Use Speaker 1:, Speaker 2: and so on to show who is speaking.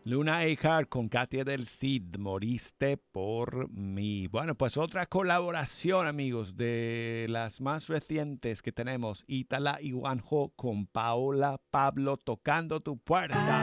Speaker 1: Luna Echar con Katia del Cid, Moriste por mí. Bueno, pues otra colaboración, amigos, de las más recientes que tenemos, Itala y Juanjo con Paola Pablo tocando tu puerta.